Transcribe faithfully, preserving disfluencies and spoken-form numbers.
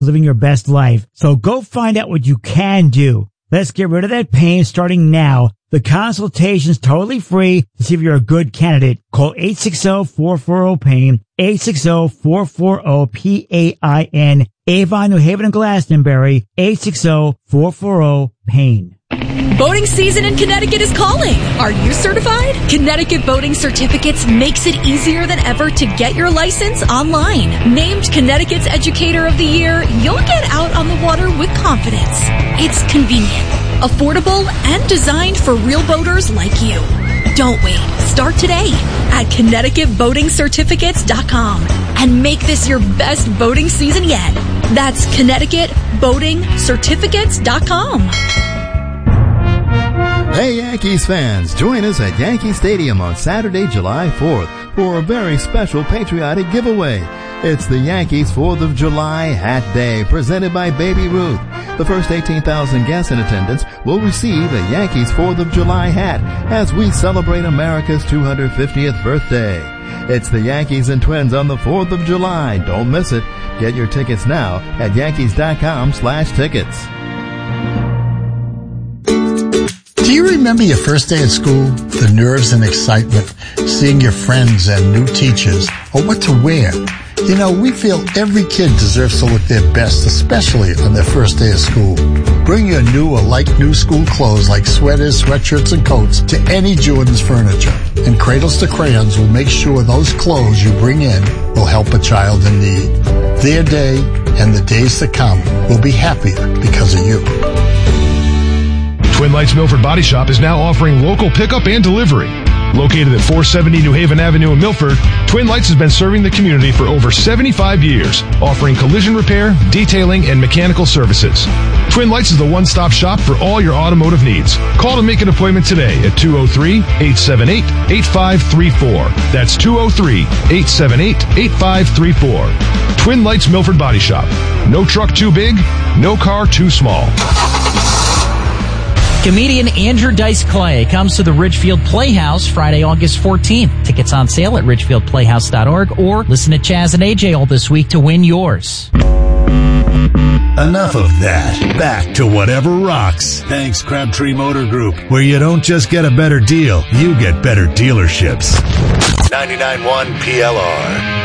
living your best life. So go find out what you can do. Let's get rid of that pain starting now. The consultation's totally free to see if you're a good candidate. Call eight six zero, four four zero, PAIN, eight six zero, four four zero, P A I N, Avon, New Haven, and Glastonbury, eight six zero, four four zero, PAIN. Boating season in Connecticut is calling. Are you certified? Connecticut Boating Certificates makes it easier than ever to get your license online. Named Connecticut's Educator of the Year, you'll get out on the water with confidence. It's convenient, affordable, and designed for real boaters like you. Don't wait. Start today at Connecticut Boating Certificates dot com and make this your best boating season yet. That's Connecticut Boating Certificates dot com. Hey Yankees fans, join us at Yankee Stadium on Saturday, July fourth for a very special patriotic giveaway. It's the Yankees fourth of July Hat Day, presented by Baby Ruth. The first eighteen thousand guests in attendance will receive a Yankees fourth of July hat as we celebrate America's two hundred fiftieth birthday. It's the Yankees and Twins on the fourth of July. Don't miss it. Get your tickets now at Yankees.com slash tickets. Do you remember your first day at school? The nerves and excitement, seeing your friends and new teachers, or what to wear? You know, we feel every kid deserves to look their best, especially on their first day of school. Bring your new or like-new school clothes like sweaters, sweatshirts, and coats to any Jordan's Furniture. And Cradles to Crayons will make sure those clothes you bring in will help a child in need. Their day and the days to come will be happier because of you. Twin Lights Milford Body Shop is now offering local pickup and delivery. Located at four seventy New Haven Avenue in Milford, Twin Lights has been serving the community for over seventy-five years, offering collision repair, detailing, and mechanical services. Twin Lights is the one-stop shop for all your automotive needs. Call to make an appointment today at two oh three, eight seven eight, eight five three four. That's two oh three, eight seven eight, eight five three four. Twin Lights Milford Body Shop. No truck too big, no car too small. Comedian Andrew Dice Clay comes to the Ridgefield Playhouse Friday, August fourteenth. Tickets on sale at ridgefield playhouse dot org or listen to Chaz and A J all this week to win yours. Enough of that. Back to whatever rocks. Thanks, Crabtree Motor Group, where you don't just get a better deal, you get better dealerships. ninety-nine point one P L R.